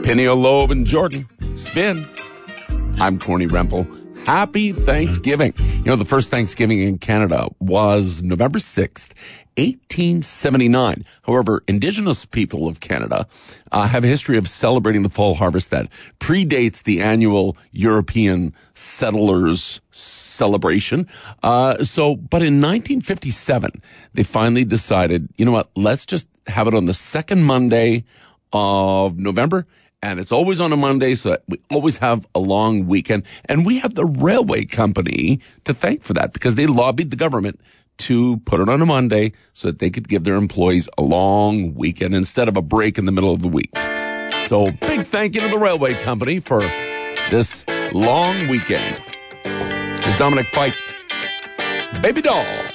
Peniel Loeb and Jordan. Spin. I'm Corny Rempel. Happy Thanksgiving. You know, the first Thanksgiving in Canada was November 6th, 1879. However, Indigenous people of Canada have a history of celebrating the fall harvest that predates the annual European settlers celebration. But in 1957, they finally decided, you know what, let's just have it on the second Monday of November. And it's always on a Monday, so that we always have a long weekend. And we have the railway company to thank for that, because they lobbied the government to put it on a Monday so that they could give their employees a long weekend instead of a break in the middle of the week. So big thank you to the railway company for this long weekend. Here's Dominic Fike. Baby Doll.